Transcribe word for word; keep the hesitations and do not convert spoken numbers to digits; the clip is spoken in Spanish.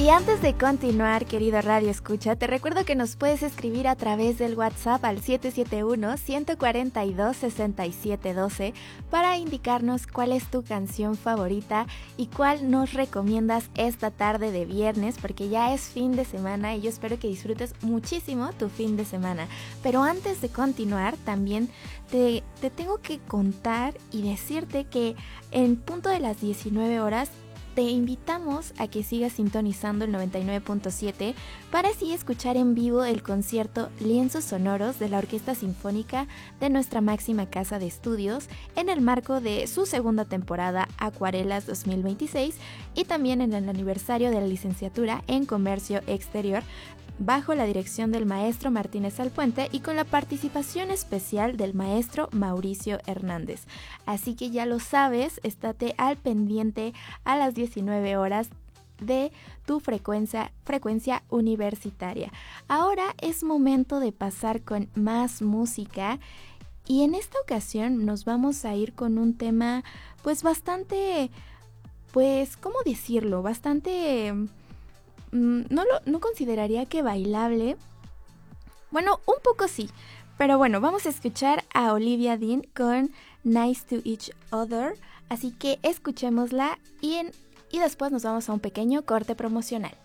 Y antes de continuar, querido Radio Escucha, te recuerdo que nos puedes escribir a través del WhatsApp al siete siete uno, uno cuatro dos, seis siete uno dos para indicarnos cuál es tu canción favorita y cuál nos recomiendas esta tarde de viernes, porque ya es fin de semana y yo espero que disfrutes muchísimo tu fin de semana. Pero antes de continuar, también te, te tengo que contar y decirte que en punto de las diecinueve horas te invitamos a que sigas sintonizando el noventa y nueve punto siete para así escuchar en vivo el concierto Lienzos Sonoros de la Orquesta Sinfónica de nuestra máxima casa de estudios en el marco de su segunda temporada Acuarelas dos mil veintiséis y también en el aniversario de la licenciatura en Comercio Exterior, bajo la dirección del maestro Martínez Alpuente y con la participación especial del maestro Mauricio Hernández. Así que ya lo sabes, estate al pendiente a las diecinueve horas de tu frecuencia, frecuencia universitaria. Ahora es momento de pasar con más música y en esta ocasión nos vamos a ir con un tema pues bastante, pues, ¿cómo decirlo? Bastante... No, lo, no consideraría que bailable. Bueno, un poco sí. Pero bueno, vamos a escuchar a Olivia Dean con Nice to Each Other. Así que escuchémosla y, en, y después nos vamos a un pequeño corte promocional.